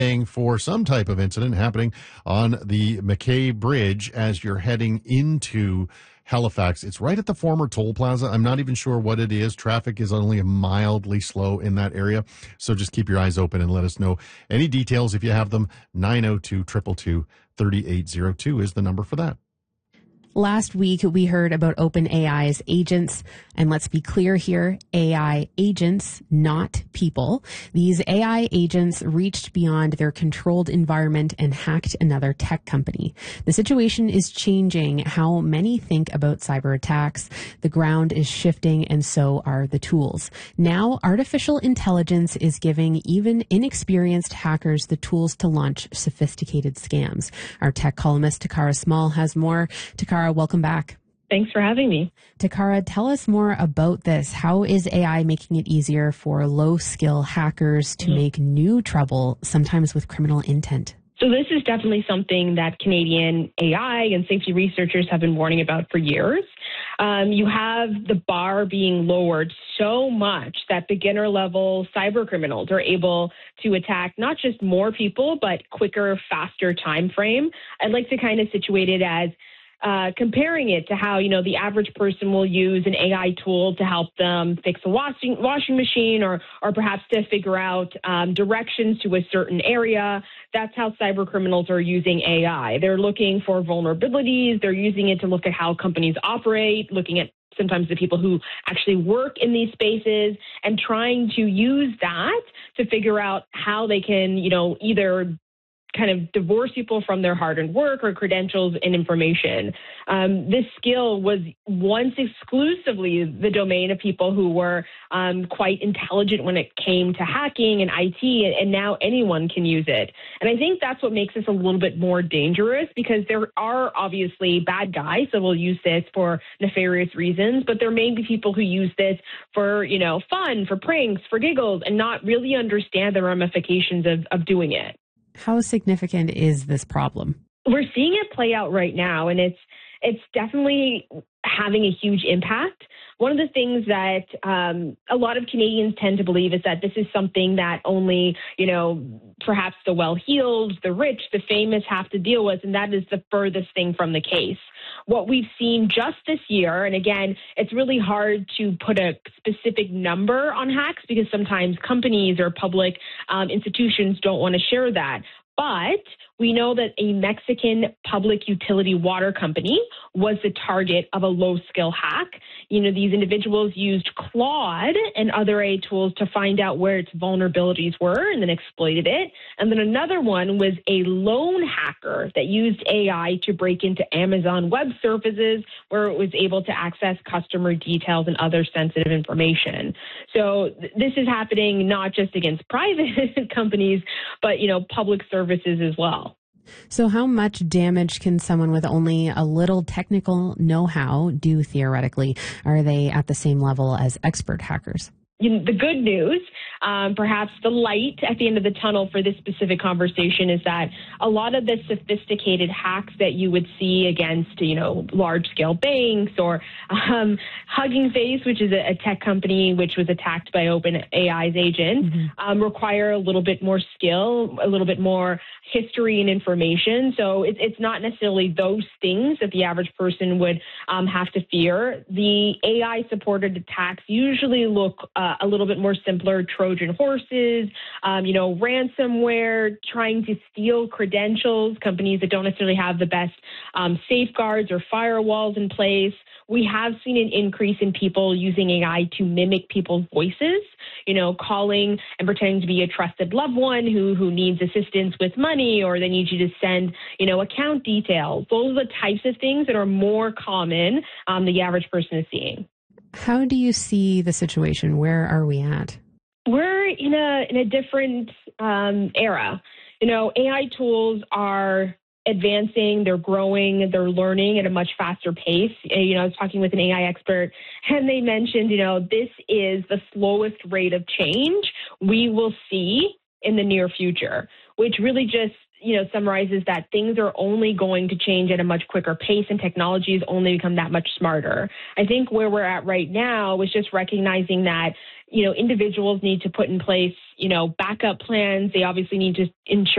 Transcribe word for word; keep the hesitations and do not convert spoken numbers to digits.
for some type of incident happening on the McKay Bridge as you're heading into Halifax. It's right at the former toll plaza. I'm not even sure what it is. Traffic is only mildly slow in that area. So just keep your eyes open and let us know any details if you have them. nine oh two, two two two, three eight oh two is the number for that. Last week, we heard about OpenAI's agents, and let's be clear here, A I agents, not people. These A I agents reached beyond their controlled environment and hacked another tech company. The situation is changing how many think about cyber attacks. The ground is shifting, and so are the tools. Now, artificial intelligence is giving even inexperienced hackers the tools to launch sophisticated scams. Our tech columnist, Takara Small, has more. Takara, welcome back. Thanks for having me. Takara, tell us more about this. How is A I making it easier for low-skill hackers to mm-hmm. make new trouble, sometimes with criminal intent? So this is definitely something that Canadian A I and safety researchers have been warning about for years. Um, you have the bar being lowered so much that beginner-level cyber criminals are able to attack not just more people, but quicker, faster time frame. I'd like to kind of situate it as Uh, comparing it to how, you know, the average person will use an A I tool to help them fix a washing washing machine or or perhaps to figure out um, directions to a certain area. That's how cyber criminals are using A I. They're looking for vulnerabilities. They're using it to look at how companies operate, looking at sometimes the people who actually work in these spaces and trying to use that to figure out how they can, you know, either kind of divorce people from their hard-earned work or credentials and information. Um, this skill was once exclusively the domain of people who were um, quite intelligent when it came to hacking and I T, and, and now anyone can use it. And I think that's what makes this a little bit more dangerous, because there are obviously bad guys that will use this for nefarious reasons, but there may be people who use this for, you know, fun, for pranks, for giggles, and not really understand the ramifications of, of doing it. How significant is this problem? We're seeing it play out right now, and it's it's definitely having a huge impact. One of the things that um, a lot of Canadians tend to believe is that this is something that only, you know, perhaps the well-heeled, the rich, the famous have to deal with, and that is the furthest thing from the case. What we've seen just this year, and again, it's really hard to put a specific number on hacks because sometimes companies or public um, institutions don't want to share that. But we know that a Mexican public utility water company was the target of a low-skill hack. You know, these individuals used Claude and other A I tools to find out where its vulnerabilities were and then exploited it. And then another one was a lone hacker that used A I to break into Amazon Web Services, where it was able to access customer details and other sensitive information. So th- this is happening not just against private companies, but, you know, public services as well. So how much damage can someone with only a little technical know-how do theoretically? Are they at the same level as expert hackers? You know, the good news, um, perhaps the light at the end of the tunnel for this specific conversation, is that a lot of the sophisticated hacks that you would see against, you know, large-scale banks or um, Hugging Face, which is a, a tech company which was attacked by OpenAI's agent, mm-hmm. um, require a little bit more skill, a little bit more history and information. So it, it's not necessarily those things that the average person would um, have to fear. The A I-supported attacks usually look uh, a little bit more simpler: Trojan horses, um, you know, ransomware, trying to steal credentials, companies that don't necessarily have the best um, safeguards or firewalls in place. We have seen an increase in people using A I to mimic people's voices, you know, calling and pretending to be a trusted loved one who, who needs assistance with money, or they need you to send, you know, account details. Those are the types of things that are more common um, the average person is seeing. How do you see the situation? Where are we at? We're in a in a different um, era. You know, A I tools are advancing, they're growing, they're learning at a much faster pace. You know, I was talking with an A I expert, and they mentioned, you know, this is the slowest rate of change we will see in the near future, which really just, you know, summarizes that things are only going to change at a much quicker pace, and technology has only become that much smarter. I think where we're at right now is just recognizing that, you know, individuals need to put in place, you know, backup plans. They obviously need to ensure